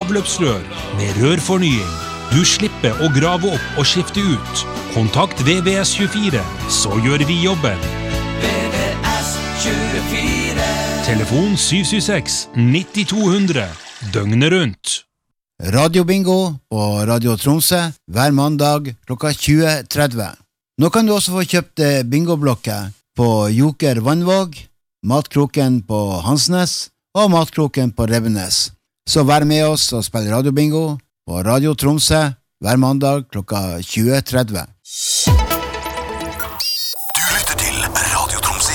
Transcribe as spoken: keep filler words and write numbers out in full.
avløpsrør med rørfornying. Du slipper å grave opp og skifte ut. Kontakt V V S tjuefire, så gjør vi jobben. V V S tjuefire. Telefon syv syv seks ni to null null, døgnet rundt. Radio Bingo på Radio Tromsø hver mandag klokka tjue tretti. Nå kan du også få kjøpt bingoblokker på Joker Vannvåg, Matkroken på Hansnes og Matkroken på Rebbenes. Så vær med oss og spill Radio Bingo på Radio Tromsø hver mandag klokka tjue tretti.